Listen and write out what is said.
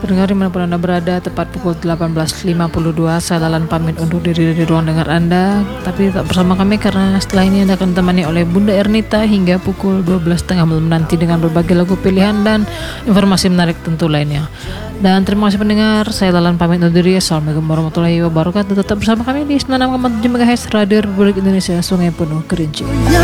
Pendengar dimanapun Anda berada, tepat pukul 18.52 saya Lalan pamit untuk diri dari ruang dengar Anda, tapi tetap bersama kami karena setelah ini Anda akan ditemani oleh Bunda Ernita hingga pukul 12.30 malam nanti dengan berbagai lagu pilihan dan informasi menarik tentu lainnya. Dan terima kasih pendengar, saya Lalan pamit undur diri. Assalamualaikum warahmatullahi wabarakatuh. Tetap bersama kami di 96,7 MHz Radio Republik Indonesia Sungai Penuh Kerinci.